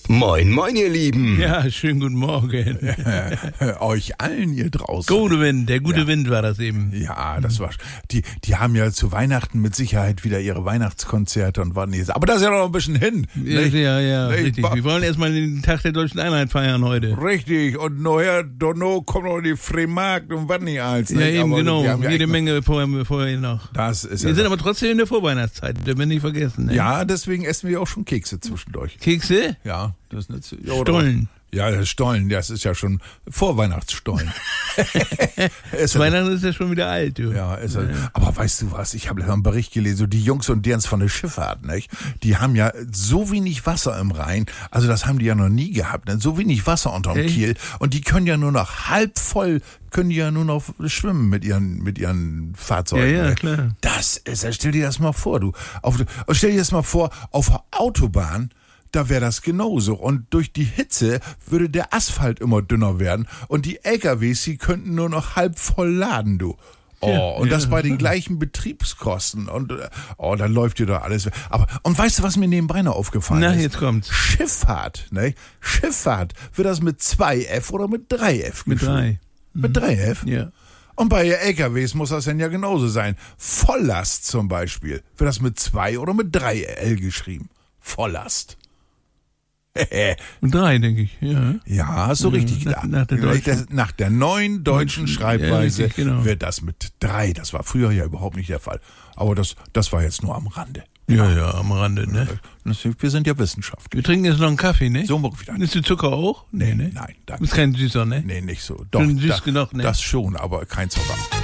Moin, moin, ihr Lieben. Ja, schönen guten Morgen. Euch allen hier draußen. Gute Wind, der gute Wind war das eben. Ja, das war. Die haben ja zu Weihnachten mit Sicherheit wieder ihre Weihnachtskonzerte und warten jetzt. Aber das ist ja noch ein bisschen hin. Ja, richtig. Wir wollen erstmal den Tag der Deutschen Einheit feiern heute. Richtig. Und nachher, Donno, kommt noch die Freimarkt und was nicht alles. Ja, eben, aber genau. wir haben ja Jede echt Menge vorher noch. Das ist Wir ja sind so. aber trotzdem in der Vorweihnachtszeit, dürfen wir nicht vergessen. Ne? Ja, deswegen essen wir auch schon Kekse zwischendurch. Kekse? Ja, das ist nicht so. Stollen. Ja, das Stollen, das ist ja schon Vorweihnachtsstollen. Weihnachten ist ja schon wieder alt, du. Ja, ist er. Aber weißt du was, ich habe einen Bericht gelesen, so die Jungs und derens von der Schifffahrt, nicht? Die haben ja so wenig Wasser im Rhein, also das haben die ja noch nie gehabt, ne? So wenig Wasser unterm Kiel und die können ja nur noch halb voll, können die ja nur noch schwimmen mit ihren Fahrzeugen. Ja, ne? klar. Das ist, stell dir das mal vor, stell dir das mal vor, auf der Autobahn, da wäre das genauso. Und durch die Hitze würde der Asphalt immer dünner werden und die LKWs, die könnten nur noch halb voll laden, du. Das bei den gleichen Betriebskosten. Und dann läuft dir doch alles. Und weißt du, was mir nebenbei noch aufgefallen ist? Na, jetzt kommt's. Schifffahrt, ne? Schifffahrt, wird das mit 2F oder mit 3F Mit geschrieben? 3. Mit 3F? Ja. Und bei LKWs muss das dann ja genauso sein. Volllast zum Beispiel. Wird das mit 2 oder mit 3L geschrieben? Volllast. Mit 3, denke ich. Ja. Ja, hast du richtig gedacht. Nach der neuen deutschen Schreibweise richtig, genau. wird das mit 3. Das war früher ja überhaupt nicht der Fall. Aber das war jetzt nur am Rande. Ja, am Rande, ne? Wir sind ja Wissenschaftler. Wir trinken jetzt noch einen Kaffee, ne? So wieder. Ist der Zucker auch? Nee, ne? Nein, danke. Ist kein Süßer, ne? Nee, nicht so. Doch, Schon süß genug, ne? Das schon, aber kein Zucker.